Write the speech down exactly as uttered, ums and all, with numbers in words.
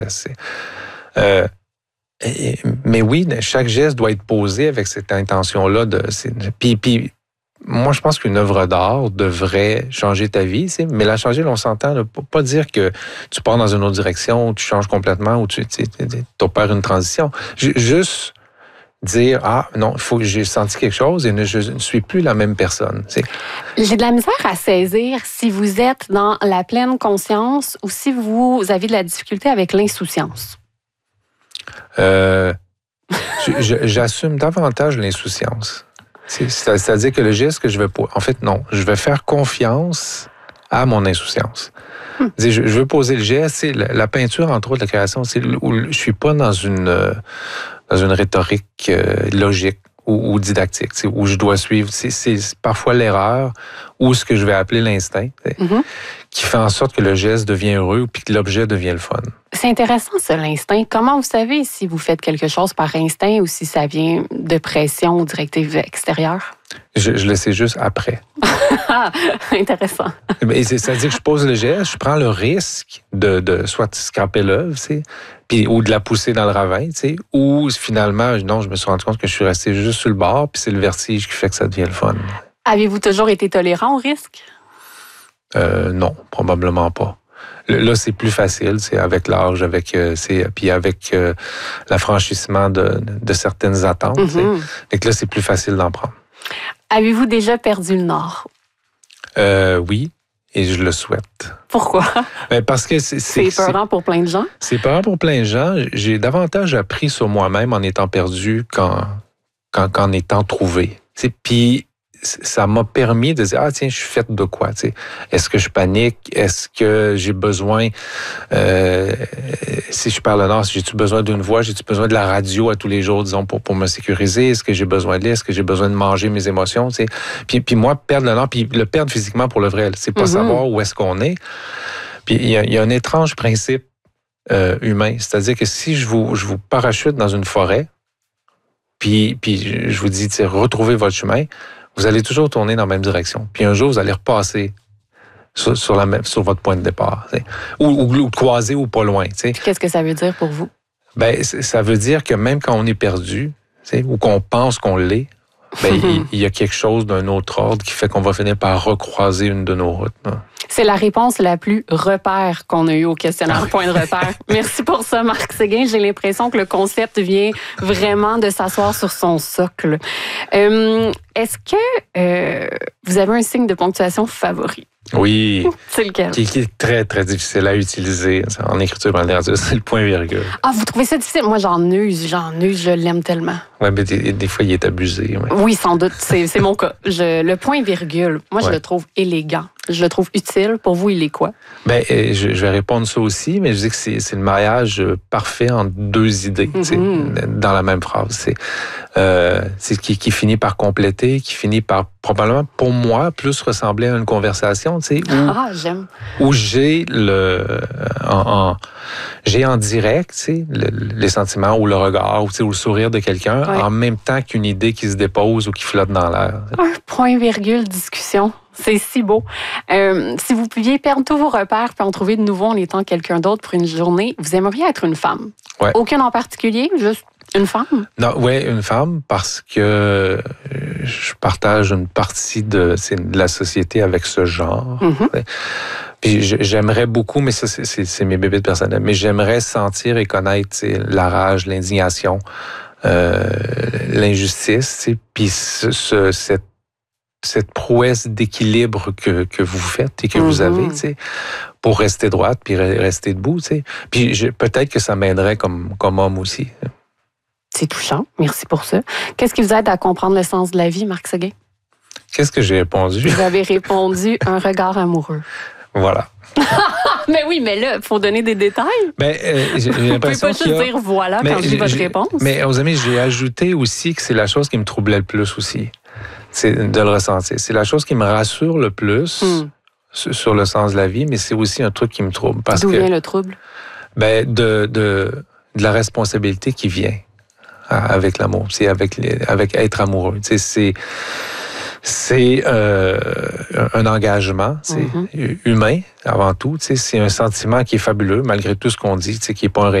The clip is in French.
C'est, euh, et, mais oui, chaque geste doit être posé avec cette intention-là. De, c'est, puis, puis, moi, je pense qu'une œuvre d'art devrait changer ta vie, tu sais, mais la changer, là, on s'entend, là, pas, pas dire que tu pars dans une autre direction, ou tu changes complètement, ou tu, tu opères une transition. J- juste dire, ah non, il faut que j'ai senti quelque chose et ne, je ne suis plus la même personne. C'est... J'ai de la misère à saisir si vous êtes dans la pleine conscience ou si vous avez de la difficulté avec l'insouciance. Euh, je, je, j'assume davantage l'insouciance. C'est, c'est-à-dire que le geste que je vais... En fait, non. Je vais faire confiance à mon insouciance. Hmm. Je, je veux poser le geste. C'est la, la peinture, entre autres, la création, c'est où je suis pas dans une, dans une rhétorique euh, logique ou, ou didactique, où je dois suivre. C'est, c'est parfois l'erreur ou ce que je vais appeler l'instinct, mm-hmm. qui fait en sorte que le geste devient heureux puis que l'objet devient le fun. C'est intéressant, ça, l'instinct. Comment vous savez si vous faites quelque chose par instinct ou si ça vient de pression ou directive extérieure? Je, je le sais juste après. Intéressant. Et c'est, c'est-à-dire que je pose le geste, je prends le risque de, de soit scraper l'œuvre, tu sais, puis, ou de la pousser dans le ravin, tu sais, ou finalement, non, je me suis rendu compte que je suis resté juste sur le bord, puis c'est le vertige qui fait que ça devient le fun. Avez-vous toujours été tolérant au risque? Euh, non, probablement pas. Là, c'est plus facile, c'est avec l'âge, avec euh, c'est puis avec euh, l'affranchissement de, de certaines attentes. Mm-hmm. Et que là, c'est plus facile d'en prendre. Avez-vous déjà perdu le nord? Euh, oui, et je le souhaite. Pourquoi? Ben parce que c'est, c'est, c'est peurant pour plein de gens. C'est peurant pour plein de gens. J'ai davantage appris sur moi-même en étant perdu qu'en, qu'en, qu'en étant trouvé. Puis ça m'a permis de dire, ah tiens, je suis faite de quoi? T'sais? Est-ce que je panique? Est-ce que j'ai besoin, euh, si je parle le Nord, j'ai-tu besoin d'une voix? J'ai-tu besoin de la radio à tous les jours, disons, pour, pour me sécuriser? Est-ce que j'ai besoin de lait? Est-ce que j'ai besoin de manger mes émotions? T'sais? Puis, puis moi, perdre le Nord, puis le perdre physiquement pour le vrai, c'est pas mm-hmm. savoir où est-ce qu'on est. Puis il y a, il y a un étrange principe euh, humain, c'est-à-dire que si je vous, je vous parachute dans une forêt, puis, puis je vous dis, retrouvez votre chemin, vous allez toujours tourner dans la même direction. Puis un jour, vous allez repasser sur, sur, la même, sur votre point de départ. Ou, ou, ou croiser ou pas loin. T'sais. Qu'est-ce que ça veut dire pour vous? Ben, ça veut dire que même quand on est perdu, ou qu'on pense qu'on l'est, ben, il, il y a quelque chose d'un autre ordre qui fait qu'on va finir par recroiser une de nos routes. Là. C'est la réponse la plus repère qu'on a eue au questionnaire Point de repère. Merci pour ça, Marc Séguin. J'ai l'impression que le concept vient vraiment de s'asseoir sur son socle. Euh, est-ce que euh, vous avez un signe de ponctuation favori? Oui. C'est lequel? Qui, qui est très, très difficile à utiliser en écriture en littérature, c'est le point-virgule. Ah, vous trouvez ça difficile? Moi, j'en use, j'en use, je l'aime tellement. Oui, mais des, des fois, il est abusé. Ouais. Oui, sans doute, c'est, c'est mon cas. Je, le point-virgule, moi, ouais. je le trouve élégant. Je le trouve utile. Pour vous, il est quoi? Bien, je, je vais répondre ça aussi, mais je dis que c'est, c'est le mariage parfait entre deux idées, mm-hmm. dans la même phrase. C'est, euh, c'est qui, qui finit par compléter, qui finit par, probablement, pour moi, plus ressembler à une conversation, tu sais, où, ah, j'aime. où j'ai le, en, en, j'ai en direct, tu sais, le, les sentiments ou le regard, ou, tu sais, ou le sourire de quelqu'un, ouais. en même temps qu'une idée qui se dépose ou qui flotte dans l'air. Un point-virgule discussion. C'est si beau. Euh, si vous pouviez perdre tous vos repères puis en trouver de nouveaux en étant quelqu'un d'autre pour une journée, vous aimeriez être une femme? Ouais. Aucune en particulier, juste une femme? Non, ouais, une femme parce que je partage une partie de, de la société avec ce genre. Mm-hmm. Puis j'aimerais beaucoup, mais ça, c'est, c'est, c'est mes bébés personnels, mais j'aimerais sentir et connaître la rage, l'indignation, euh, l'injustice, puis ce, ce, cette cette prouesse d'équilibre que, que vous faites et que mm-hmm. vous avez, tu sais, pour rester droite puis rester debout, tu sais. Puis je, peut-être que ça m'aiderait comme, comme homme aussi. C'est touchant. Merci pour ça. Qu'est-ce qui vous aide à comprendre le sens de la vie, Marc Séguin? Qu'est-ce que j'ai répondu? Vous avez répondu un regard amoureux. Voilà. mais oui, mais là, il faut donner des détails. Ben, euh, j'ai, j'ai l'impression vous pouvez pas juste dire voilà mais quand je dis votre réponse. Mais aux amis, j'ai ajouté aussi que c'est la chose qui me troublait le plus aussi. C'est de le ressentir. C'est la chose qui me rassure le plus mm. sur le sens de la vie, mais c'est aussi un truc qui me trouble. Parce D'où que, vient le trouble? Ben, de, de, de la responsabilité qui vient avec l'amour. C'est avec, les, avec être amoureux. Tu sais, c'est, C'est euh, un engagement, c'est mm-hmm. humain avant tout. C'est un sentiment qui est fabuleux, malgré tout ce qu'on dit, qui n'est pas un